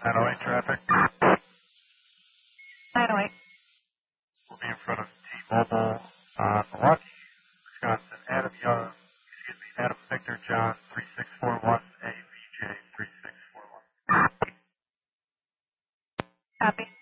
908 traffic. 908. We'll be in front of T-Mobile on Milwaukee, Wisconsin. Adam Victor John 3641, AVJ 3641. Copy.